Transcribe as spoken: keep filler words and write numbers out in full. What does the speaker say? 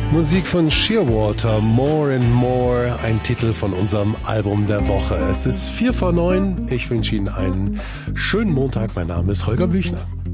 Musik von Shearwater, More and More, ein Titel von unserem Album der Woche. Es ist vier vor neun. Ich wünsche Ihnen einen schönen Montag. Mein Name ist Holger Büchner.